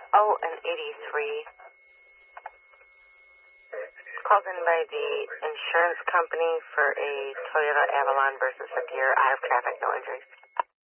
Oh, an 83. Called in by the insurance company for a Toyota Avalon versus a Deere. I have traffic, no injuries.